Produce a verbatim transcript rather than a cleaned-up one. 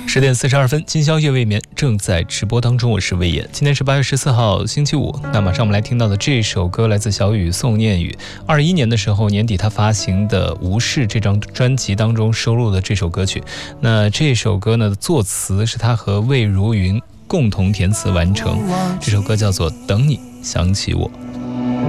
十点四十二分，今宵夜未眠正在直播当中，我是魏野。今天是八月十四号，星期五。那马上我们来听到的这首歌来自小雨宋念宇。二一年的时候年底他发行的《无视》这张专辑当中收录的这首歌曲。那这首歌呢，作词是他和魏如云共同填词完成。这首歌叫做《等你想起我》。